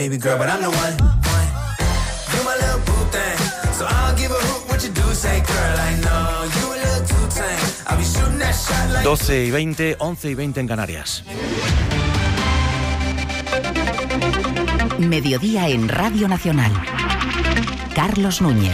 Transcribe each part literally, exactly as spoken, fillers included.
Baby girl, but I'm the one. You my little boo thing, so I don't give a hoot what you do. Say, girl, I know you a little too tame. I'll be shooting that shot like. doce y veinte, once y veinte en Canarias. Mediodía en Radio Nacional. Carlos Núñez.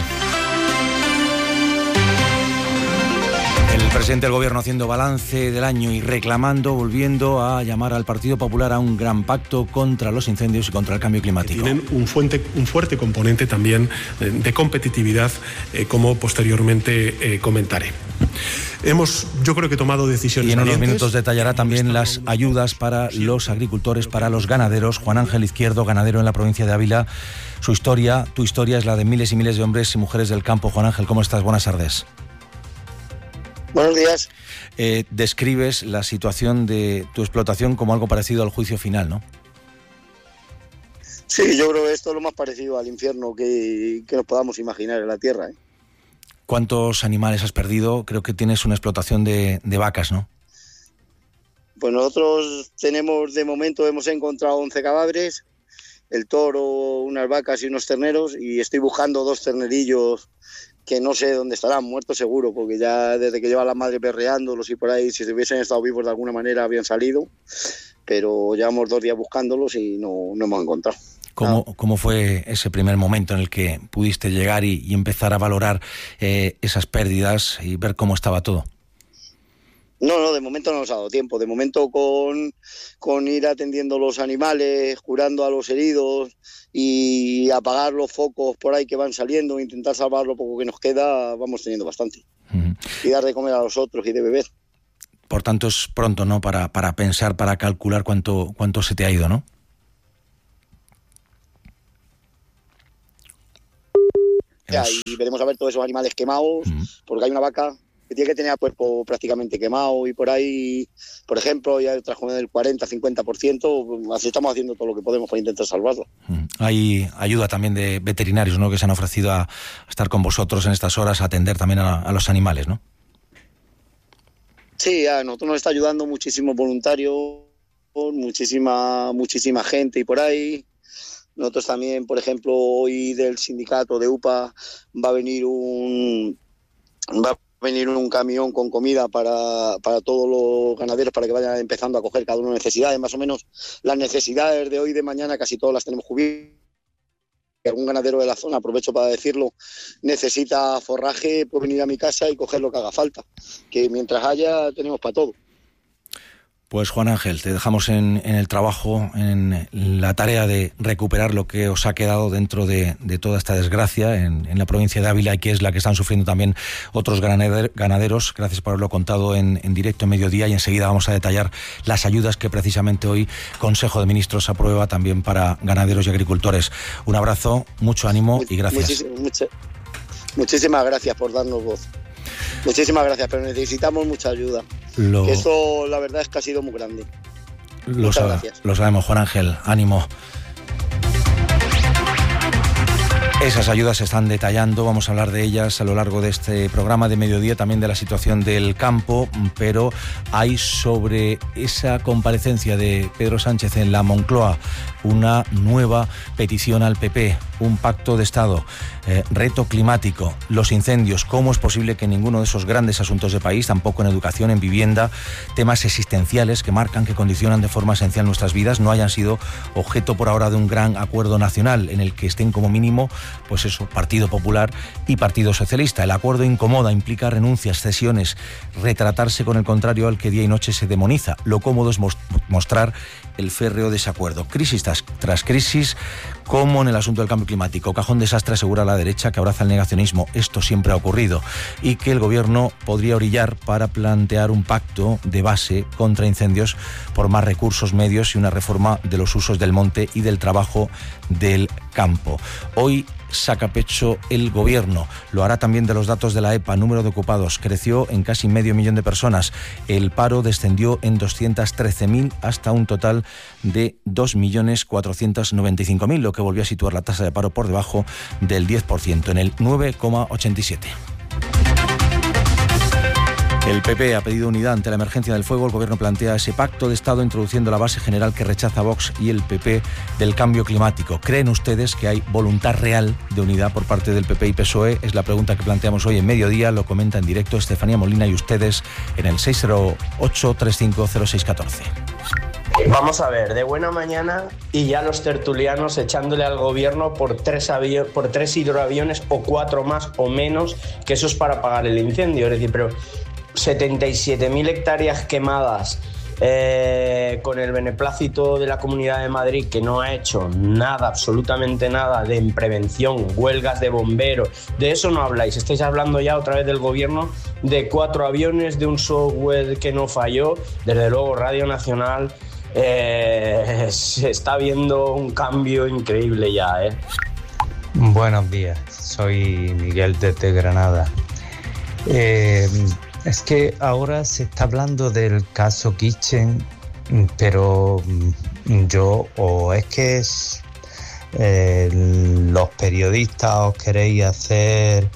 El presidente del Gobierno haciendo balance del año y reclamando, volviendo a llamar al Partido Popular a un gran pacto contra los incendios y contra el cambio climático. Tienen un, fuente, un fuerte componente también de competitividad, eh, como posteriormente eh, comentaré. Hemos, yo creo que tomado decisiones. Y en unos valientes. minutos detallará también las ayudas para los agricultores, para los ganaderos. Juan Ángel Izquierdo, ganadero en la provincia de Ávila. Su historia, tu historia es la de miles y miles de hombres y mujeres del campo. Juan Ángel, ¿cómo estás? Buenas tardes. Buenos días. Eh, describes la situación de tu explotación como algo parecido al juicio final, ¿no? Sí, yo creo que esto es lo más parecido al infierno que, que nos podamos imaginar en la Tierra, ¿eh? ¿Cuántos animales has perdido? Creo que tienes una explotación de, de vacas, ¿no? Pues nosotros tenemos, de momento, hemos encontrado once cadáveres, el toro, unas vacas y unos terneros, y estoy buscando dos ternerillos que no sé dónde estarán, muertos seguro, porque ya desde que lleva la madre perreándolos y por ahí, si se hubiesen estado vivos de alguna manera habían salido, pero llevamos dos días buscándolos y no, no hemos encontrado. ¿Cómo, ¿Cómo fue ese primer momento en el que pudiste llegar y, y empezar a valorar eh, esas pérdidas y ver cómo estaba todo? No, no, de momento no nos ha dado tiempo. De momento con, con ir atendiendo los animales, curando a los heridos y apagar los focos por ahí que van saliendo, intentar salvar lo poco que nos queda, vamos teniendo bastante. Uh-huh. Y dar de comer a los otros y de beber. Por tanto es pronto, ¿no?, para, para pensar, para calcular cuánto, cuánto se te ha ido, ¿no? Ya, y veremos a ver todos esos animales quemados, uh-huh. porque hay una vaca que tiene que tener el cuerpo prácticamente quemado y por ahí, por ejemplo, ya hay otras con el cuarenta a cincuenta por ciento, así estamos haciendo todo lo que podemos para intentar salvarlo. Uh-huh. Hay ayuda también de veterinarios, ¿no?, que se han ofrecido a estar con vosotros en estas horas, a atender también a, a los animales, ¿no? Sí, a nosotros nos está ayudando muchísimos voluntarios, muchísima, muchísima gente y por ahí. Nosotros también, por ejemplo, hoy del sindicato de U P A va a venir un va a venir un camión con comida para, para todos los ganaderos para que vayan empezando a coger cada uno necesidades. Más o menos las necesidades de hoy y de mañana casi todas las tenemos cubiertas. Algún ganadero de la zona, aprovecho para decirlo, necesita forraje, puede venir a mi casa y coger lo que haga falta. Que mientras haya, tenemos para todo. Pues Juan Ángel, te dejamos en, en el trabajo, en la tarea de recuperar lo que os ha quedado dentro de, de toda esta desgracia en, en la provincia de Ávila, y que es la que están sufriendo también otros ganaderos. Gracias por haberlo contado en, en directo en Mediodía, y enseguida vamos a detallar las ayudas que precisamente hoy Consejo de Ministros aprueba también para ganaderos y agricultores. Un abrazo, mucho ánimo y gracias. Muchísimas, muchas, muchísimas gracias por darnos voz. Muchísimas gracias, pero necesitamos mucha ayuda. Lo... Que eso, la verdad, es que ha sido muy grande. Lo, sab- lo sabemos, Juan Ángel. Ánimo. Esas ayudas se están detallando, vamos a hablar de ellas a lo largo de este programa de Mediodía, también de la situación del campo, pero hay sobre esa comparecencia de Pedro Sánchez en la Moncloa una nueva petición al P P, un pacto de Estado, eh, reto climático, los incendios. ¿Cómo es posible que ninguno de esos grandes asuntos de país, tampoco en educación, en vivienda, temas existenciales que marcan, que condicionan de forma esencial nuestras vidas, no hayan sido objeto por ahora de un gran acuerdo nacional en el que estén como mínimo, pues eso, Partido Popular y Partido Socialista? El acuerdo incomoda, implica renuncias, cesiones, retratarse con el contrario al que día y noche se demoniza. Lo cómodo es mostrar el férreo desacuerdo. Crisis tras, tras crisis, como en el asunto del cambio climático. Cajón desastre, asegura la derecha, que abraza el negacionismo. Esto siempre ha ocurrido, y que el gobierno podría orillar para plantear un pacto de base contra incendios por más recursos, medios y una reforma de los usos del monte y del trabajo del campo. Hoy saca pecho el gobierno, lo hará también de los datos de la E P A. Número de ocupados creció en casi medio millón de personas, el paro descendió en doscientos trece mil hasta un total de dos millones cuatrocientos noventa y cinco mil, lo que volvió a situar la tasa de paro por debajo del diez por ciento, en el nueve coma ochenta y siete. El P P ha pedido unidad ante la emergencia del fuego. El Gobierno plantea ese pacto de Estado introduciendo la base general que rechaza Vox y el P P del cambio climático. ¿Creen ustedes que hay voluntad real de unidad por parte del P P y P S O E? Es la pregunta que planteamos hoy en Mediodía. Lo comenta en directo Estefanía Molina y ustedes en el seis cero ocho, tres cinco cero seis uno cuatro. Vamos a ver, de buena mañana y ya los tertulianos echándole al gobierno por tres, avio- por tres hidroaviones o cuatro más o menos, que eso es para apagar el incendio. Es decir, pero setenta y siete mil hectáreas quemadas eh, con el beneplácito de la Comunidad de Madrid, que no ha hecho nada, absolutamente nada de prevención, huelgas de bomberos, de eso no habláis. Estáis hablando ya otra vez del gobierno, de cuatro aviones, de un software que no falló. Desde luego Radio Nacional eh, se está viendo un cambio increíble ya, ¿eh? Buenos días, soy Miguel desde Granada. Eh, es que ahora se está hablando del caso Kitchen, pero yo, o es que es, eh, los periodistas os queréis hacer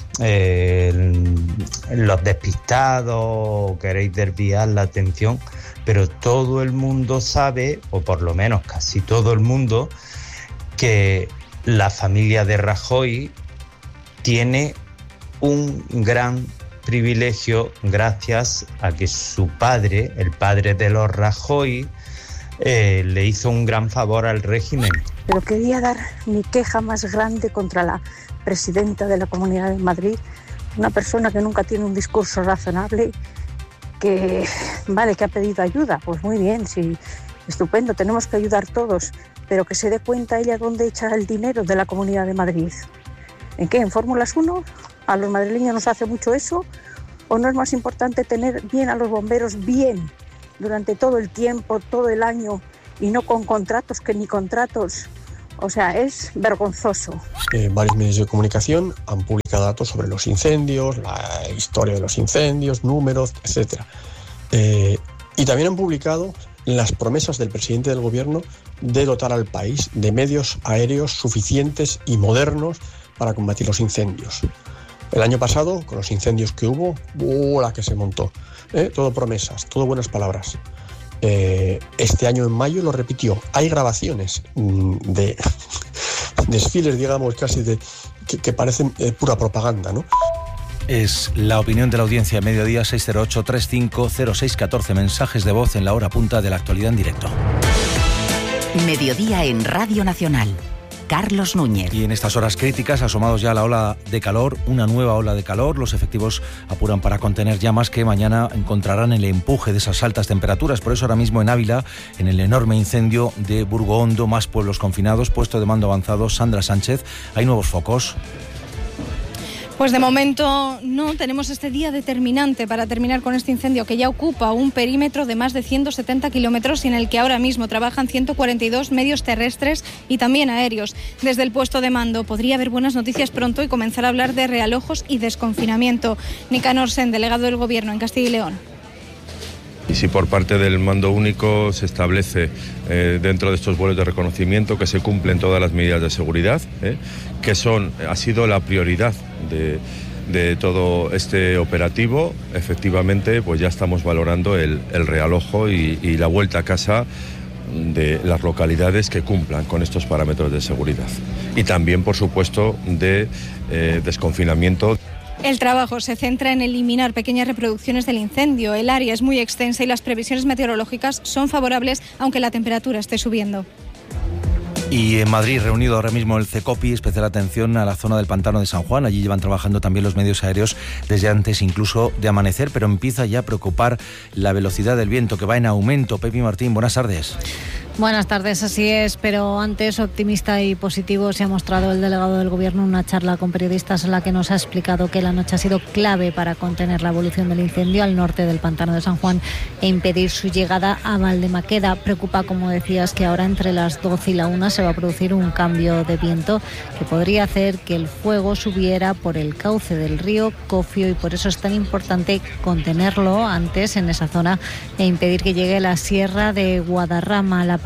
eh, los despistados, o queréis desviar la atención, pero todo el mundo sabe, o por lo menos casi todo el mundo, que la familia de Rajoy tiene un gran privilegio gracias a que su padre, el padre de los Rajoy, eh, le hizo un gran favor al régimen. Pero quería dar mi queja más grande contra la presidenta de la Comunidad de Madrid, una persona que nunca tiene un discurso razonable, que vale, que ha pedido ayuda, pues muy bien, sí, estupendo, tenemos que ayudar todos, pero que se dé cuenta ella dónde echa el dinero de la Comunidad de Madrid. ¿En qué? ¿En Fórmulas uno? ¿A los madrileños nos hace mucho eso? ¿O no es más importante tener bien a los bomberos bien durante todo el tiempo, todo el año, y no con contratos que ni contratos? O sea, es vergonzoso. Eh, varios medios de comunicación han publicado datos sobre los incendios, la historia de los incendios, números, etcétera. Eh, y también han publicado las promesas del presidente del gobierno de dotar al país de medios aéreos suficientes y modernos para combatir los incendios. El año pasado, con los incendios que hubo, ¡uh, la que se montó! ¿Eh? Todo promesas, todo buenas palabras. Eh, este año en mayo lo repitió. Hay grabaciones mmm, de desfiles, digamos, casi de que, que parecen eh, pura propaganda, ¿no? Es la opinión de la audiencia. Mediodía, seis cero ocho, tres cinco cero seis uno cuatro. Mensajes de voz en la hora punta de la actualidad en directo. Mediodía en Radio Nacional. Carlos Núñez. Y en estas horas críticas, asomados ya a la ola de calor, una nueva ola de calor, los efectivos apuran para contener llamas que mañana encontrarán el empuje de esas altas temperaturas. Por eso ahora mismo en Ávila, en el enorme incendio de Burgo Hondo, más pueblos confinados, puesto de mando avanzado, Sandra Sánchez, ¿hay nuevos focos? Pues de momento no, tenemos este día determinante para terminar con este incendio que ya ocupa un perímetro de más de ciento setenta kilómetros y en el que ahora mismo trabajan ciento cuarenta y dos medios terrestres y también aéreos. Desde el puesto de mando podría haber buenas noticias pronto y comenzar a hablar de realojos y desconfinamiento. Nicanor Sen, delegado del Gobierno en Castilla y León. Y si por parte del mando único se establece eh, dentro de estos vuelos de reconocimiento que se cumplen todas las medidas de seguridad, eh, que son ha sido la prioridad de, de todo este operativo, efectivamente pues ya estamos valorando el, el realojo y, y la vuelta a casa de las localidades que cumplan con estos parámetros de seguridad. Y también, por supuesto, de eh, desconfinamiento. El trabajo se centra en eliminar pequeñas reproducciones del incendio. El área es muy extensa y las previsiones meteorológicas son favorables, aunque la temperatura esté subiendo. Y en Madrid, reunido ahora mismo el CECOPI, especial atención a la zona del Pantano de San Juan. Allí llevan trabajando también los medios aéreos desde antes incluso de amanecer, pero empieza ya a preocupar la velocidad del viento que va en aumento. Pepi Martín, buenas tardes. Buenas tardes, así es, pero antes optimista y positivo se ha mostrado el delegado del Gobierno en una charla con periodistas en la que nos ha explicado que la noche ha sido clave para contener la evolución del incendio al norte del Pantano de San Juan e impedir su llegada a Valdemaqueda. Preocupa, como decías, que ahora entre las doce y la una se va a producir un cambio de viento que podría hacer que el fuego subiera por el cauce del río Cofio y por eso es tan importante contenerlo antes en esa zona e impedir que llegue a la sierra de Guadarrama. La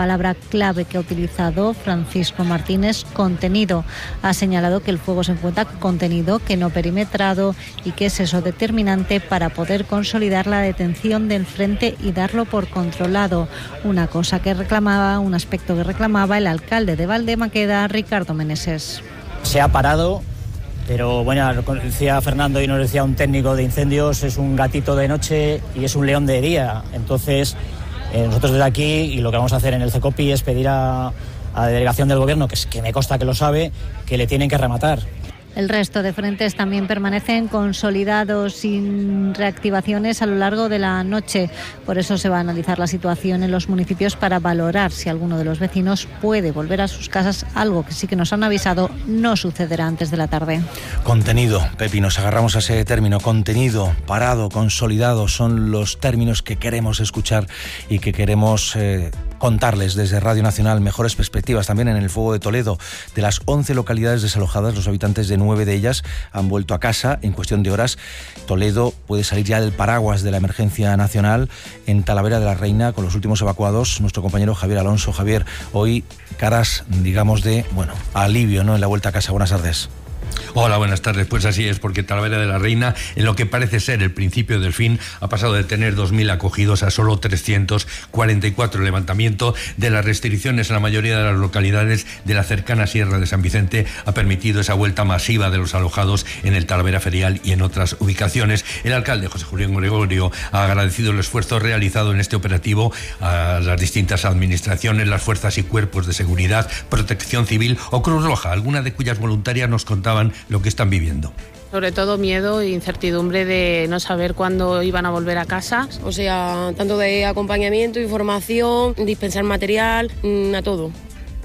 palabra clave que ha utilizado Francisco Martínez: contenido. Ha señalado que el fuego se encuentra contenido, que no perimetrado, y que es eso determinante para poder consolidar la detención del frente y darlo por controlado. Una cosa que reclamaba, un aspecto que reclamaba el alcalde de Valdemaqueda, Ricardo Meneses. Se ha parado, pero bueno, lo decía Fernando y nos decía un técnico de incendios, es un gatito de noche y es un león de día. Entonces, eh, nosotros desde aquí, y lo que vamos a hacer en el CECOPI es pedir a, a la delegación del gobierno, que, es, que me consta que lo sabe, que le tienen que rematar. El resto de frentes también permanecen consolidados, sin reactivaciones a lo largo de la noche. Por eso se va a analizar la situación en los municipios para valorar si alguno de los vecinos puede volver a sus casas, algo que sí que nos han avisado no sucederá antes de la tarde. Contenido, Pepi, nos agarramos a ese término. Contenido, parado, consolidado, son los términos que queremos escuchar y que queremos eh, contarles desde Radio Nacional. Mejores perspectivas también en el fuego de Toledo. De las once localidades desalojadas, los habitantes de nueve de ellas han vuelto a casa en cuestión de horas. Toledo puede salir ya del paraguas de la emergencia nacional. En Talavera de la Reina, con los últimos evacuados, nuestro compañero Javier Alonso. Javier, hoy caras, digamos, de, bueno, alivio, ¿no?, en la vuelta a casa. Buenas tardes. Hola, buenas tardes. Pues así es, porque Talavera de la Reina, en lo que parece ser el principio del fin, ha pasado de tener dos mil acogidos a solo trescientos cuarenta y cuatro. El levantamiento de las restricciones en la mayoría de las localidades de la cercana Sierra de San Vicente ha permitido esa vuelta masiva de los alojados en el Talavera Ferial y en otras ubicaciones. El alcalde, José Julián Gregorio, ha agradecido el esfuerzo realizado en este operativo a las distintas administraciones, las fuerzas y cuerpos de seguridad, Protección Civil o Cruz Roja, algunas de cuyas voluntarias nos contaban lo que están viviendo. Sobre todo miedo e incertidumbre de no saber cuándo iban a volver a casa. O sea, tanto de acompañamiento, información, dispensar material, a todo.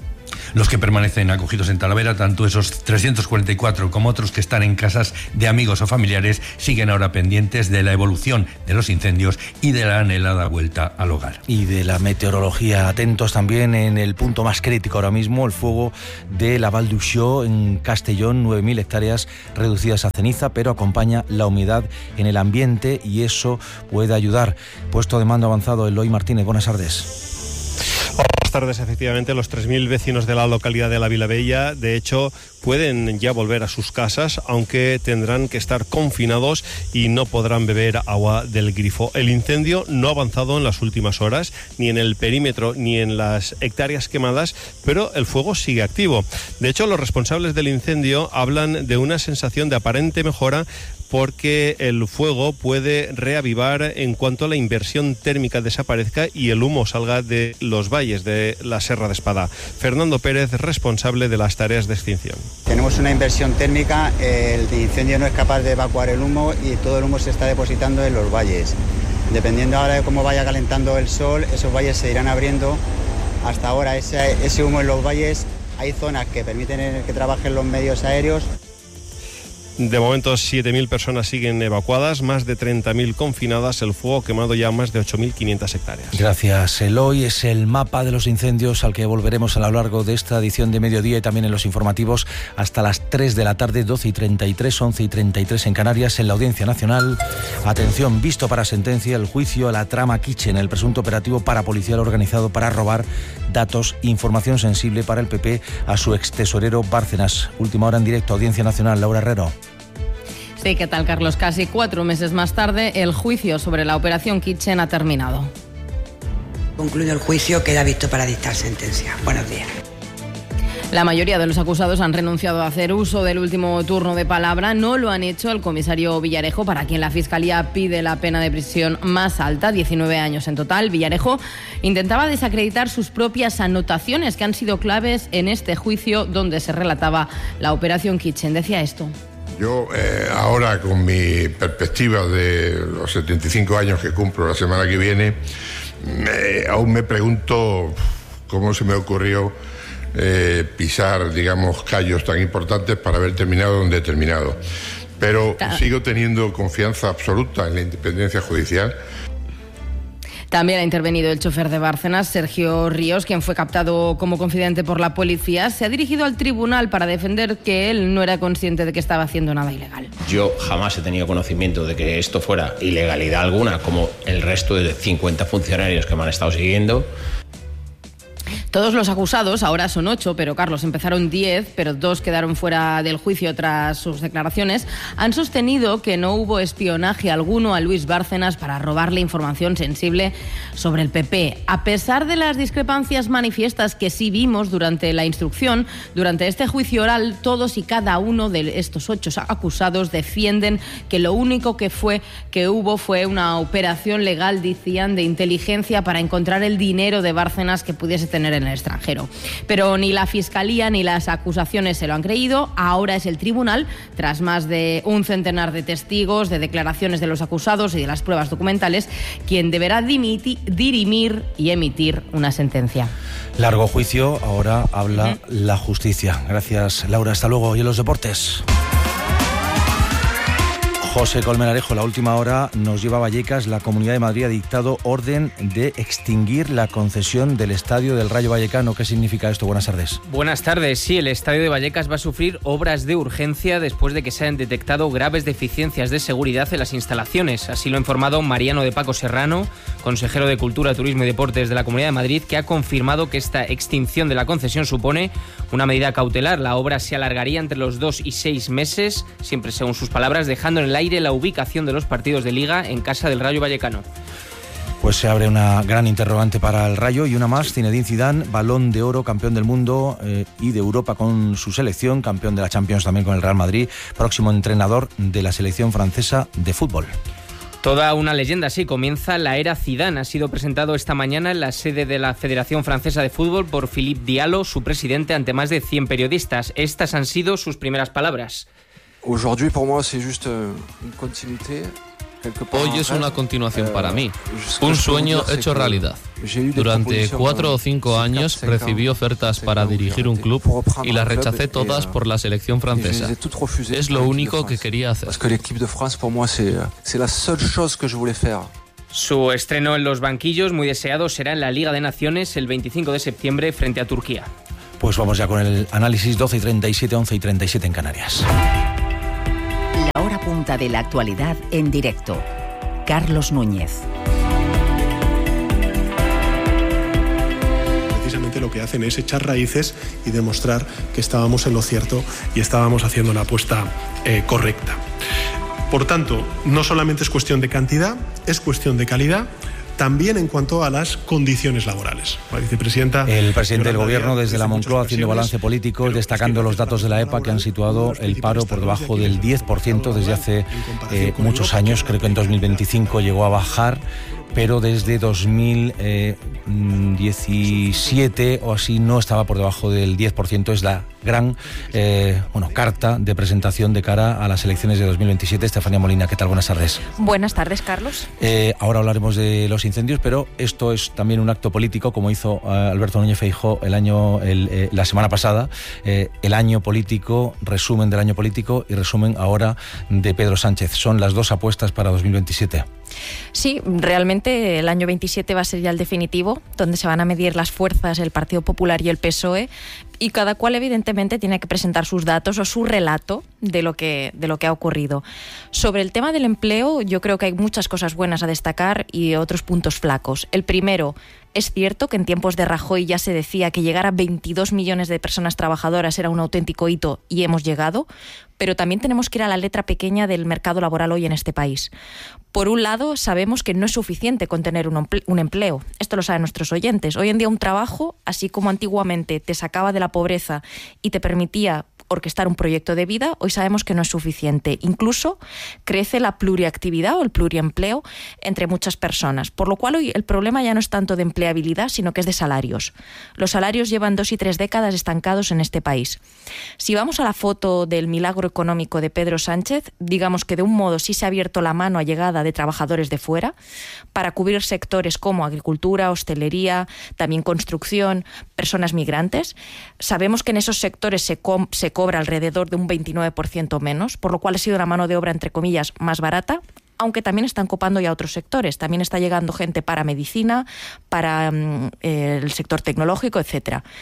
Los que permanecen acogidos en Talavera, tanto esos trescientos cuarenta y cuatro como otros que están en casas de amigos o familiares, siguen ahora pendientes de la evolución de los incendios y de la anhelada vuelta al hogar. Y de la meteorología, atentos también en el punto más crítico ahora mismo, el fuego de la Val d'Uixó en Castellón, nueve mil hectáreas reducidas a ceniza, pero acompaña la humedad en el ambiente y eso puede ayudar. Puesto de mando avanzado, Eloy Martínez, buenas tardes. Buenas tardes. Efectivamente, los tres mil vecinos de la localidad de La Vilavella, de hecho, pueden ya volver a sus casas, aunque tendrán que estar confinados y no podrán beber agua del grifo. El incendio no ha avanzado en las últimas horas, ni en el perímetro ni en las hectáreas quemadas, pero el fuego sigue activo. De hecho, los responsables del incendio hablan de una sensación de aparente mejora, porque el fuego puede reavivar en cuanto la inversión térmica desaparezca y el humo salga de los valles de la Serra de Espadà. Fernando Pérez, responsable de las tareas de extinción. Tenemos una inversión térmica, el incendio no es capaz de evacuar el humo y todo el humo se está depositando en los valles. Dependiendo ahora de cómo vaya calentando el sol, esos valles se irán abriendo. Hasta ahora ese, ese humo en los valles, hay zonas que permiten que trabajen los medios aéreos. De momento, siete mil personas siguen evacuadas, más de treinta mil confinadas, el fuego ha quemado ya más de ocho mil quinientas hectáreas. Gracias, Eloy. Es el mapa de los incendios al que volveremos a lo largo de esta edición de Mediodía y también en los informativos hasta las tres de la tarde, doce y treinta y tres, once y treinta y tres en Canarias, en la Audiencia Nacional. Atención, visto para sentencia el juicio a la trama Kitchen, el presunto operativo parapolicial organizado para robar datos, información sensible para el P P a su extesorero Bárcenas. Última hora en directo, Audiencia Nacional, Laura Herrero. Sí, ¿qué tal, Carlos? Casi cuatro meses más tarde, el juicio sobre la operación Kitchen ha terminado. Concluido el juicio, queda visto para dictar sentencia. Buenos días. La mayoría de los acusados han renunciado a hacer uso del último turno de palabra. No lo han hecho el comisario Villarejo, para quien la Fiscalía pide la pena de prisión más alta, diecinueve años en total. Villarejo intentaba desacreditar sus propias anotaciones, que han sido claves en este juicio donde se relataba la operación Kitchen. Decía esto. Yo eh, ahora, con mi perspectiva de los setenta y cinco años que cumplo la semana que viene, me, aún me pregunto cómo se me ocurrió eh, pisar, digamos, callos tan importantes para haber terminado donde he terminado. Pero sigo teniendo confianza absoluta en la independencia judicial. También ha intervenido el chofer de Bárcenas, Sergio Ríos, quien fue captado como confidente por la policía. Se ha dirigido al tribunal para defender que él no era consciente de que estaba haciendo nada ilegal. Yo jamás he tenido conocimiento de que esto fuera ilegalidad alguna, como el resto de cincuenta funcionarios que me han estado siguiendo. Todos los acusados, ahora son ocho, pero Carlos, empezaron diez, pero dos quedaron fuera del juicio tras sus declaraciones, han sostenido que no hubo espionaje alguno a Luis Bárcenas para robarle información sensible sobre el P P. A pesar de las discrepancias manifiestas que sí vimos durante la instrucción, durante este juicio oral, todos y cada uno de estos ocho acusados defienden que lo único que fue que hubo fue una operación legal, decían, de inteligencia para encontrar el dinero de Bárcenas que pudiese tener en el extranjero. Pero ni la Fiscalía ni las acusaciones se lo han creído. Ahora es el tribunal, tras más de un centenar de testigos, de declaraciones de los acusados y de las pruebas documentales, quien deberá dimiti, dirimir y emitir una sentencia. Largo juicio, ahora habla uh-huh. la justicia. Gracias, Laura. Hasta luego. Y en los deportes. José Colmenarejo, la última hora nos lleva a Vallecas. La Comunidad de Madrid ha dictado orden de extinguir la concesión del Estadio del Rayo Vallecano. ¿Qué significa esto? Buenas tardes. Buenas tardes. Sí, el Estadio de Vallecas va a sufrir obras de urgencia después de que se hayan detectado graves deficiencias de seguridad en las instalaciones. Así lo ha informado Mariano de Paco Serrano, consejero de Cultura, Turismo y Deportes de la Comunidad de Madrid, que ha confirmado que esta extinción de la concesión supone una medida cautelar. La obra se alargaría entre los dos y seis meses, siempre según sus palabras, dejando en el aire la ubicación de los partidos de Liga en casa del Rayo Vallecano. Pues se abre una gran interrogante para el Rayo y una más. Zinedine Zidane, Balón de Oro, campeón del mundo eh, y de Europa con su selección, campeón de la Champions también con el Real Madrid, próximo entrenador de la selección francesa de fútbol. Toda una leyenda, sí, comienza la era Zidane. Ha sido presentado esta mañana en la sede de la Federación Francesa de Fútbol por Philippe Diallo, su presidente, ante más de cien periodistas. Estas han sido sus primeras palabras. Aujourd'hui, pour moi, c'est juste une continuité. Hoy es una continuación para mí, un sueño hecho realidad. Durante cuatro o cinco años recibí ofertas para dirigir un club y las rechacé todas por la selección francesa. Es lo único que quería hacer. Su estreno en los banquillos, muy deseado, será en la Liga de Naciones el veinticinco de septiembre frente a Turquía. Pues vamos ya con el análisis. Doce y treinta y siete, once y treinta y siete en Canarias. La hora punta de la actualidad en directo. Carlos Núñez. Precisamente lo que hacen es echar raíces y demostrar que estábamos en lo cierto y estábamos haciendo la apuesta eh, correcta. Por tanto, no solamente es cuestión de cantidad, es cuestión de calidad. También en cuanto a las condiciones laborales. La vicepresidenta... El presidente del Gobierno desde la Moncloa haciendo balance político, destacando los datos de la E P A que han situado el paro por debajo del diez por ciento desde hace eh, muchos años. Creo que en dos mil veinticinco llegó a bajar, pero desde dos mil diecisiete o así no estaba por debajo del diez por ciento. Es la gran eh, bueno, carta de presentación de cara a las elecciones de dos mil veintisiete. Estefanía Molina, ¿qué tal? Buenas tardes. Buenas tardes, Carlos. Eh, ahora hablaremos de los incendios, pero esto es también un acto político, como hizo uh, Alberto Núñez Feijóo el año, el, eh, la semana pasada. Eh, el año político, resumen del año político y resumen ahora de Pedro Sánchez. Son las dos apuestas para dos mil veintisiete. Sí, realmente el año veintisiete va a ser ya el definitivo, donde se van a medir las fuerzas el Partido Popular y el P S O E, y cada cual evidentemente tiene que presentar sus datos o su relato de lo que, de lo que ha ocurrido. Sobre el tema del empleo, yo creo que hay muchas cosas buenas a destacar y otros puntos flacos. El primero, es cierto que en tiempos de Rajoy ya se decía que llegar a veintidós millones de personas trabajadoras era un auténtico hito y hemos llegado, pero también tenemos que ir a la letra pequeña del mercado laboral hoy en este país. Por un lado, sabemos que no es suficiente con tener un empleo. Esto lo saben nuestros oyentes. Hoy en día un trabajo, así como antiguamente te sacaba de la pobreza y te permitía orquestar un proyecto de vida, hoy sabemos que no es suficiente. Incluso crece la pluriactividad o el pluriempleo entre muchas personas, por lo cual hoy el problema ya no es tanto de empleabilidad, sino que es de salarios. Los salarios llevan dos y tres décadas estancados en este país. Si vamos a la foto del milagro económico de Pedro Sánchez, digamos que de un modo sí se ha abierto la mano a llegada de trabajadores de fuera para cubrir sectores como agricultura, hostelería, también construcción, personas migrantes. Sabemos que en esos sectores se, com- se cobra alrededor de un veintinueve por ciento menos, por lo cual ha sido una mano de obra, entre comillas, más barata, aunque también están copando ya otros sectores. También está llegando gente para medicina, para um, el sector tecnológico, etcétera.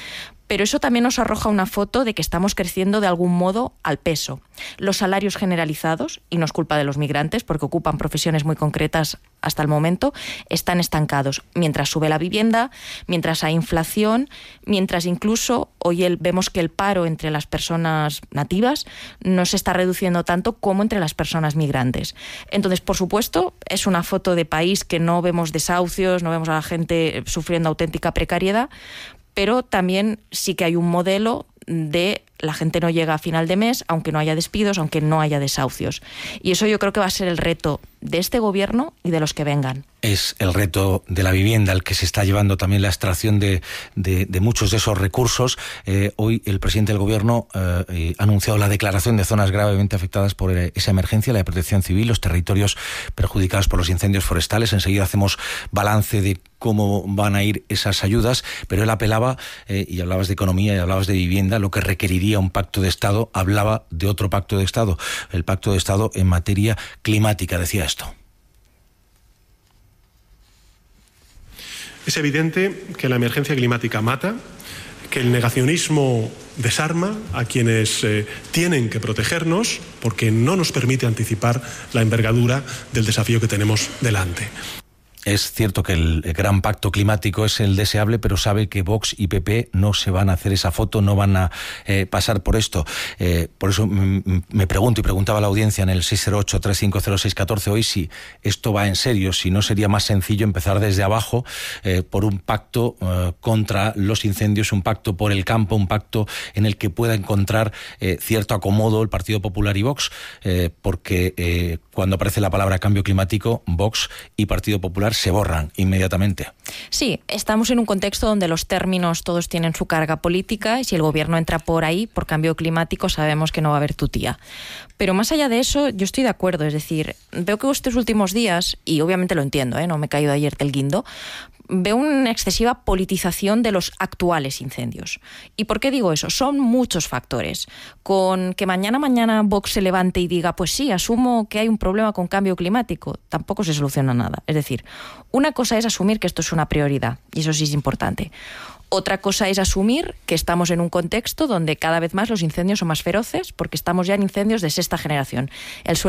Pero eso también nos arroja una foto de que estamos creciendo de algún modo al peso. Los salarios generalizados, y no es culpa de los migrantes porque ocupan profesiones muy concretas hasta el momento, están estancados. Mientras sube la vivienda, mientras hay inflación, mientras incluso hoy el, vemos que el paro entre las personas nativas no se está reduciendo tanto como entre las personas migrantes. Entonces, por supuesto, es una foto de país que no vemos desahucios, no vemos a la gente sufriendo auténtica precariedad, pero también sí que hay un modelo de la gente no llega a final de mes, aunque no haya despidos, aunque no haya desahucios. Y eso yo creo que va a ser el reto de este gobierno y de los que vengan. Es el reto de la vivienda el que se está llevando también la extracción de, de, de muchos de esos recursos. Eh, hoy el presidente del gobierno eh, ha anunciado la declaración de zonas gravemente afectadas por esa emergencia, la de protección civil, los territorios perjudicados por los incendios forestales. Enseguida hacemos balance de cómo van a ir esas ayudas, pero él apelaba, eh, y hablabas de economía y hablabas de vivienda, lo que requeriría un pacto de Estado, hablaba de otro pacto de Estado, el pacto de Estado en materia climática, decía esto. Es evidente que la emergencia climática mata, que el negacionismo desarma a quienes eh, tienen que protegernos porque no nos permite anticipar la envergadura del desafío que tenemos delante. Es cierto que el gran pacto climático es el deseable, pero sabe que Vox y P P no se van a hacer esa foto, no van a eh, pasar por esto. Eh, por eso me pregunto y preguntaba a la audiencia en el seis cero ocho, tres cinco cero, seis uno cuatro hoy si esto va en serio, si no sería más sencillo empezar desde abajo eh, por un pacto eh, contra los incendios, un pacto por el campo, un pacto en el que pueda encontrar eh, cierto acomodo el Partido Popular y Vox, eh, porque eh, cuando aparece la palabra cambio climático, Vox y Partido Popular se borran inmediatamente. Sí, estamos en un contexto donde los términos todos tienen su carga política y si el gobierno entra por ahí, por cambio climático, sabemos que no va a haber tutía. Pero más allá de eso, yo estoy de acuerdo, es decir, veo que estos últimos días, y obviamente lo entiendo, ¿eh? No me he caído ayer del guindo, veo una excesiva politización de los actuales incendios. ¿Y por qué digo eso? Son muchos factores. Con que mañana mañana Vox se levante y diga, pues sí, asumo que hay un problema con cambio climático, tampoco se soluciona nada. Es decir, una cosa es asumir que esto es una prioridad, y eso sí es importante. Otra cosa es asumir que estamos en un contexto donde cada vez más los incendios son más feroces, porque estamos ya en incendios de sexta generación. El